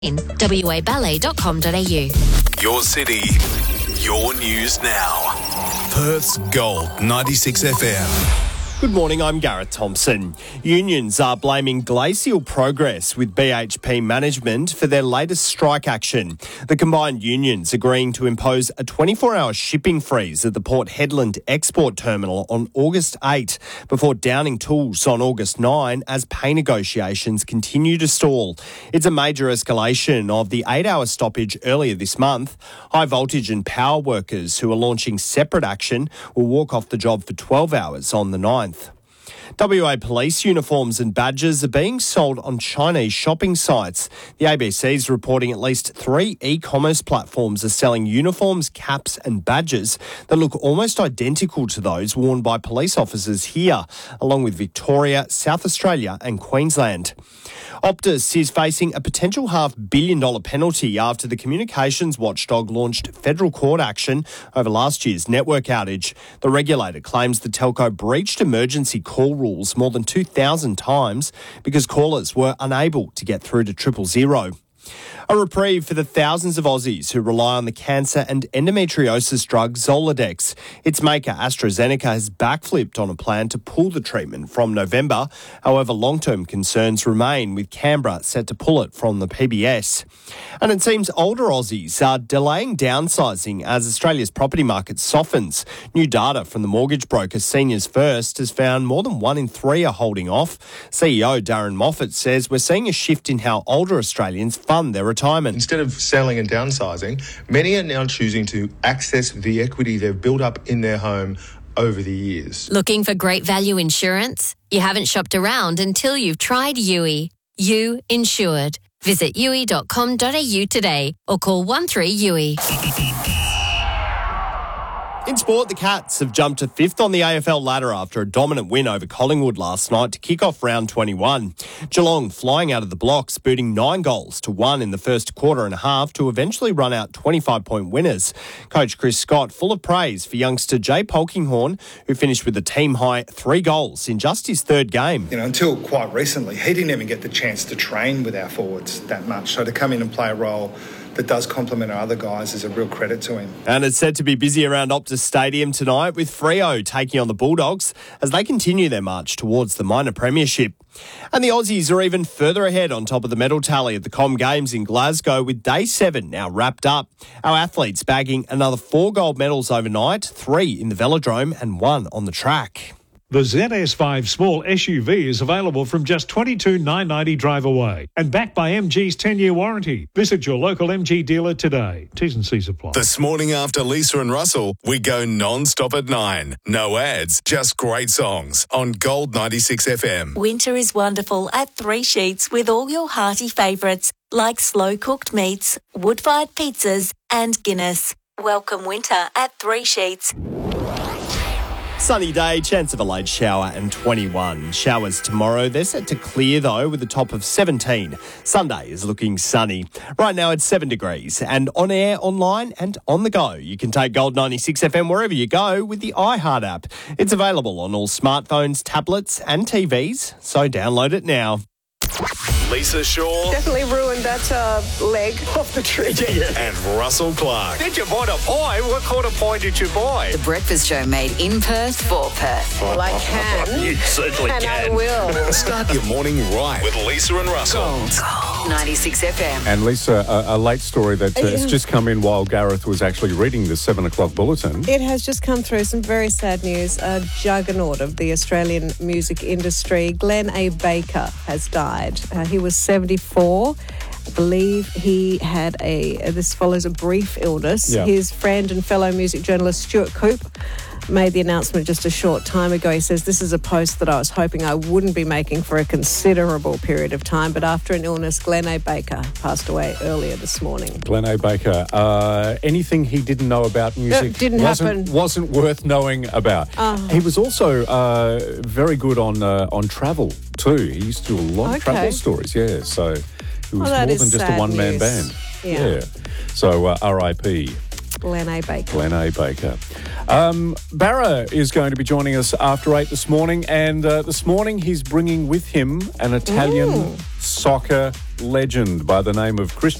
waballet.com.au. Your city, your news now. Perth's Gold 96 FM. Good morning, I'm Gareth Thompson. Unions are blaming glacial progress with BHP management for their latest strike action. The combined unions agreeing to impose a 24-hour shipping freeze at the Port Hedland export terminal on August 8 before downing tools on August 9 as pay negotiations continue to stall. It's a major escalation of the 8-hour stoppage earlier this month. High voltage and power workers who are launching separate action will walk off the job for 12 hours on the 9th. WA police uniforms and badges are being sold on Chinese shopping sites. The ABC is reporting at least 3 e-commerce platforms are selling uniforms, caps and badges that look almost identical to those worn by police officers here, along with Victoria, South Australia and Queensland. Optus is facing a potential $500 million penalty after the communications watchdog launched federal court action over last year's network outage. The regulator claims the telco breached emergency call rules more than 2,000 times because callers were unable to get through to 000. A reprieve for the thousands of Aussies who rely on the cancer and endometriosis drug Zoladex. Its maker, AstraZeneca, has backflipped on a plan to pull the treatment from November. However, long-term concerns remain, with Canberra set to pull it from the PBS. And it seems older Aussies are delaying downsizing as Australia's property market softens. New data from the mortgage broker Seniors First has found more than 1 in 3 are holding off. CEO Darren Moffat says we're seeing a shift in how older Australians fund their retirement. Instead of selling and downsizing, many are now choosing to access the equity they've built up in their home over the years. Looking for great value insurance? You haven't shopped around until you've tried Yui. You insured. Visit yui.com.au today or call 13-YUI. In sport, the Cats have jumped to 5th on the AFL ladder after a dominant win over Collingwood last night to kick off round 21. Geelong flying out of the blocks, booting 9 goals to 1 in the first quarter and a half to eventually run out 25-point winners. Coach Chris Scott full of praise for youngster Jay Polkinghorne, who finished with a team-high 3 goals in just his 3rd game. Until quite recently, he didn't even get the chance to train with our forwards that much. So to come in and play a role that does complement our other guys is a real credit to him. And it's set to be busy around Optus Stadium tonight, with Freo taking on the Bulldogs as they continue their march towards the minor premiership. And the Aussies are even further ahead on top of the medal tally at the Com Games in Glasgow, with Day 7 now wrapped up. Our athletes bagging another 4 gold medals overnight, 3 in the velodrome and 1 on the track. The ZS5 small SUV is available from just $22,990 drive away and backed by MG's 10-year warranty. Visit your local MG dealer today. T's and C's apply. This morning after Lisa and Russell, we go non-stop at 9. No ads, just great songs on Gold 96 FM. Winter is wonderful at 3 Sheets with all your hearty favourites like slow-cooked meats, wood-fired pizzas and Guinness. Welcome winter at 3 Sheets. Sunny day, chance of a late shower and 21. Showers tomorrow. They're set to clear though with a top of 17. Sunday is looking sunny. Right now it's 7 degrees and on air, online and on the go. You can take Gold 96 FM wherever you go with the iHeart app. It's available on all smartphones, tablets and TVs, so download it now. Lisa Shaw Definitely ruined that leg off the tree. and Russell Clark. Did you buy a pie? What kind of pie did you buy? The Breakfast Show made in Perth for Perth. Well, I can. You certainly And can. I will. Start your morning right with Lisa and Russell. Gold 96 FM. And Lisa, a late story that has just come in while Gareth was actually reading the 7 o'clock bulletin. It has just come through, some very sad news. A juggernaut of the Australian music industry, Glenn A. Baker, has died. He was 74. I believe he had this follows a brief illness. Yeah. His friend and fellow music journalist Stuart Coop made the announcement just a short time ago. He says, this is a post that I was hoping I wouldn't be making for a considerable period of time, but after an illness, Glenn A. Baker passed away earlier this morning. Glenn A. Baker, anything he didn't know about music wasn't worth knowing about. He was also very good on travel too. He used to do a lot of travel stories, yeah. So he was more than just a one-man band. Yeah. So R.I.P. Glenn A. Baker. Glenn A. Baker. Barra is going to be joining us after 8 this morning, and this morning he's bringing with him an Italian soccer legend by the name of Chris